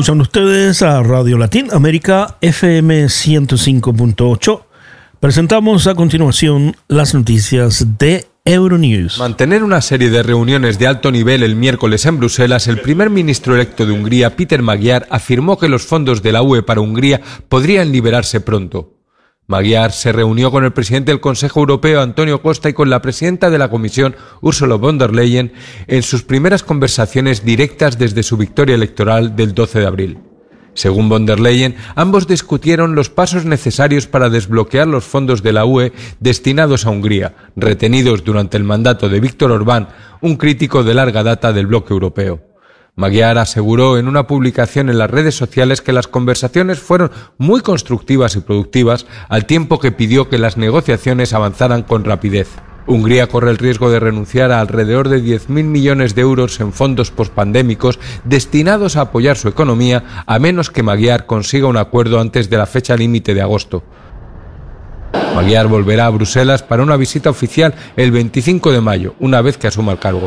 Escuchan ustedes a Radio Latin América FM 105.8. Presentamos a continuación las noticias de Euronews. Mantener una serie de reuniones de alto nivel el miércoles en Bruselas, el primer ministro electo de Hungría, Péter Magyar, afirmó que los fondos de la UE para Hungría podrían liberarse pronto. Magyar se reunió con el presidente del Consejo Europeo, Antonio Costa, y con la presidenta de la Comisión, Ursula von der Leyen, en sus primeras conversaciones directas desde su victoria electoral del 12 de abril. Según von der Leyen, ambos discutieron los pasos necesarios para desbloquear los fondos de la UE destinados a Hungría, retenidos durante el mandato de Viktor Orbán, un crítico de larga data del bloque europeo. Magyar aseguró en una publicación en las redes sociales que las conversaciones fueron muy constructivas y productivas, al tiempo que pidió que las negociaciones avanzaran con rapidez. Hungría corre el riesgo de renunciar a alrededor de 10.000 millones de euros en fondos pospandémicos destinados a apoyar su economía, a menos que Magyar consiga un acuerdo antes de la fecha límite de agosto. Magyar volverá a Bruselas para una visita oficial el 25 de mayo, una vez que asuma el cargo.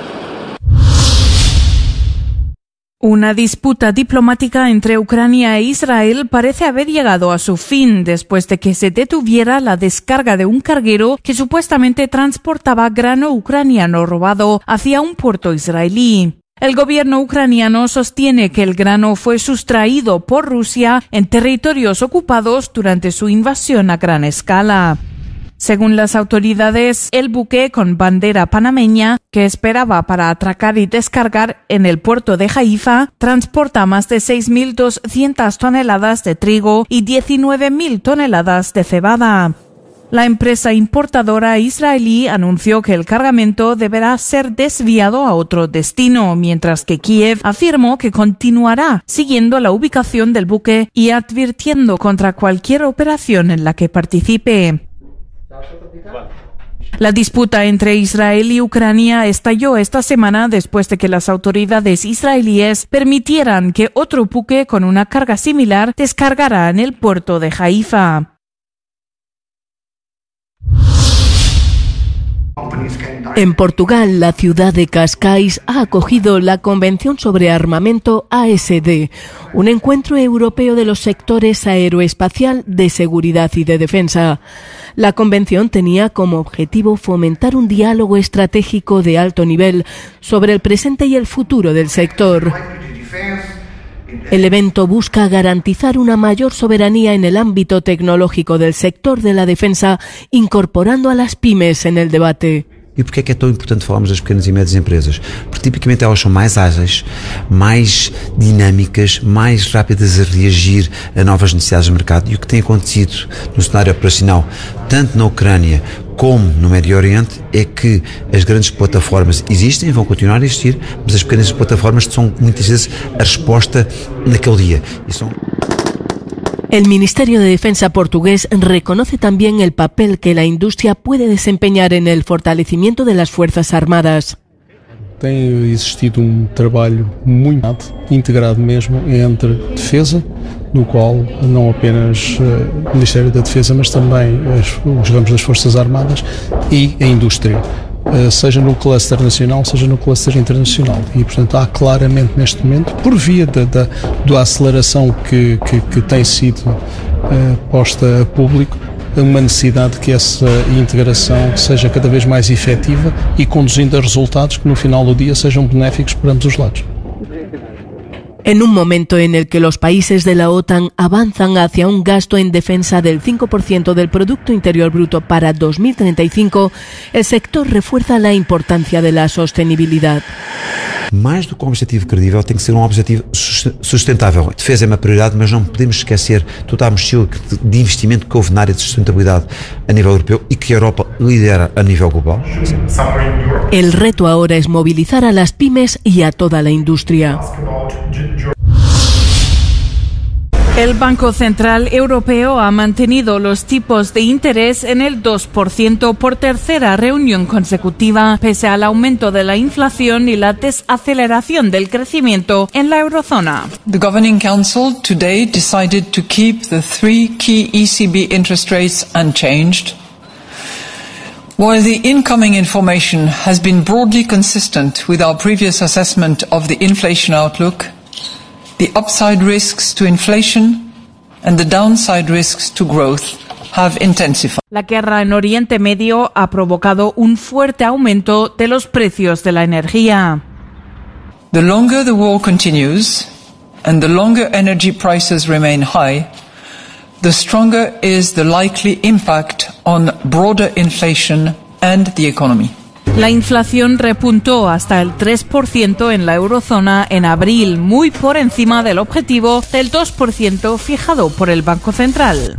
Una disputa diplomática entre Ucrania e Israel parece haber llegado a su fin después de que se detuviera la descarga de un carguero que supuestamente transportaba grano ucraniano robado hacia un puerto israelí. El gobierno ucraniano sostiene que el grano fue sustraído por Rusia en territorios ocupados durante su invasión a gran escala. Según las autoridades, el buque con bandera panameña, que esperaba para atracar y descargar en el puerto de Haifa, transporta más de 6.200 toneladas de trigo y 19.000 toneladas de cebada. La empresa importadora israelí anunció que el cargamento deberá ser desviado a otro destino, mientras que Kiev afirmó que continuará siguiendo la ubicación del buque y advirtiendo contra cualquier operación en la que participe. La disputa entre Israel y Ucrania estalló esta semana después de que las autoridades israelíes permitieran que otro buque con una carga similar descargara en el puerto de Haifa. En Portugal, la ciudad de Cascais ha acogido la Convención sobre Armamento ASD, un encuentro europeo de los sectores aeroespacial, de seguridad y de defensa. La convención tenía como objetivo fomentar un diálogo estratégico de alto nivel sobre el presente y el futuro del sector. El evento busca garantizar una mayor soberanía en el ámbito tecnológico del sector de la defensa, incorporando a las pymes en el debate. E porquê é que é tão importante falarmos das pequenas e médias empresas? Porque tipicamente elas são mais ágeis, mais dinâmicas, mais rápidas a reagir a novas necessidades do mercado. E o que tem acontecido no cenário operacional, tanto na Ucrânia como no Médio Oriente, é que as grandes plataformas existem, vão continuar a existir, mas as pequenas plataformas são muitas vezes a resposta naquele dia. El Ministerio de Defensa portugués reconoce también el papel que la industria puede desempeñar en el fortalecimiento de las Fuerzas Armadas. Tem existido trabalho muito integrado mesmo entre defesa, no qual não apenas o Ministério da Defesa, mas também os ramos das Forças Armadas e a indústria, seja no cluster nacional, seja no cluster internacional. E, portanto, há claramente neste momento, por via da aceleração que tem sido posta a público, uma necessidade que essa integração seja cada vez mais efetiva e conduzindo a resultados que no final do dia sejam benéficos para ambos os lados. En un momento en el que los países de la OTAN avanzan hacia un gasto en defensa del 5% del Producto Interior Bruto para 2035, el sector refuerza la importancia de la sostenibilidad. Mais do que um objetivo credível, tem que ser um objetivo sustentável. Defesa é uma prioridade, mas não podemos esquecer toda a mochila de investimento que houve na área de sustentabilidade a nível europeu e que a Europa lidera a nível global. El reto ahora es movilizar a las pymes y a toda la industria. El Banco Central Europeo ha mantenido los tipos de interés en el 2% por tercera reunión consecutiva, pese al aumento de la inflación y la desaceleración del crecimiento en la eurozona. The Governing Council today decided to keep the three key ECB interest rates unchanged. While the incoming information has been broadly consistent with our previous assessment of the inflation outlook, the upside risks to inflation and the downside risks to growth have intensified. La guerra en Oriente Medio ha provocado un fuerte aumento de los precios de la energía. The longer the war continues and the longer energy prices remain high, the stronger is the likely impact on broader inflation and the economy. La inflación repuntó hasta el 3% en la eurozona en abril, muy por encima del objetivo del 2% fijado por el Banco Central.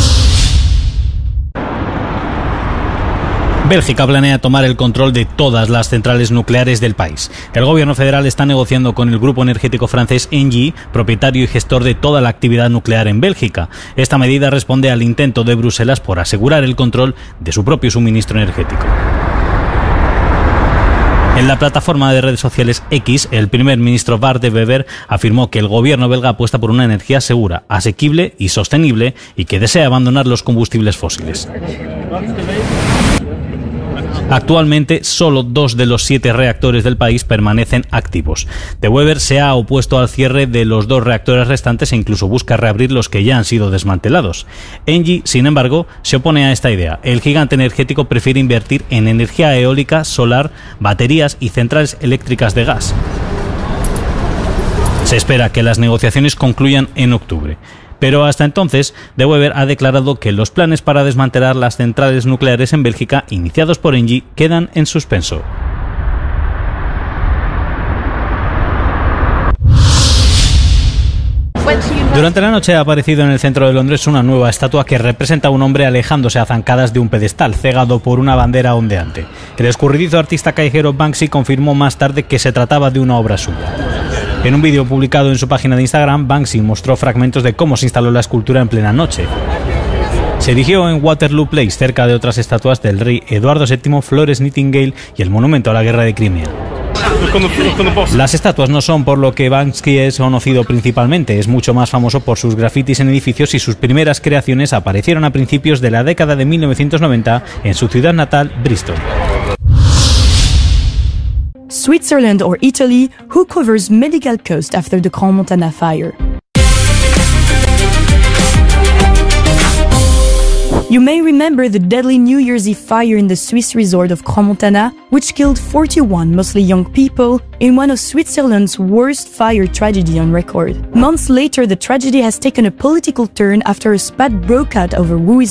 Bélgica planea tomar el control de todas las centrales nucleares del país. El gobierno federal está negociando con el grupo energético francés Engie, propietario y gestor de toda la actividad nuclear en Bélgica. Esta medida responde al intento de Bruselas por asegurar el control de su propio suministro energético. En la plataforma de redes sociales X, el primer ministro Bart de Wever afirmó que el gobierno belga apuesta por una energía segura, asequible y sostenible y que desea abandonar los combustibles fósiles. Actualmente, solo 2 de los 7 reactores del país permanecen activos. De Wever se ha opuesto al cierre de los 2 reactores restantes e incluso busca reabrir los que ya han sido desmantelados. Engie, sin embargo, se opone a esta idea. El gigante energético prefiere invertir en energía eólica, solar, baterías y centrales eléctricas de gas. Se espera que las negociaciones concluyan en octubre. Pero hasta entonces, De Wever ha declarado que los planes para desmantelar las centrales nucleares en Bélgica, iniciados por Engie, quedan en suspenso. Durante la noche ha aparecido en el centro de Londres una nueva estatua que representa a un hombre alejándose a zancadas de un pedestal, cegado por una bandera ondeante. El escurridizo artista callejero Banksy confirmó más tarde que se trataba de una obra suya. En un vídeo publicado en su página de Instagram, Banksy mostró fragmentos de cómo se instaló la escultura en plena noche. Se erigió en Waterloo Place, cerca de otras estatuas del rey Eduardo VII, Florence Nightingale y el monumento a la guerra de Crimea. Las estatuas no son por lo que Banksy es conocido principalmente, es mucho más famoso por sus grafitis en edificios y sus primeras creaciones aparecieron a principios de la década de 1990 en su ciudad natal, Bristol. Switzerland or Italy, who covers medical costs after the Crans-Montana fire? You may remember the deadly New Year's Eve fire in the Swiss resort of Crans-Montana, which killed 41 mostly young people in one of Switzerland's worst fire tragedy on record. Months later, the tragedy has taken a political turn after a spat broke out over who is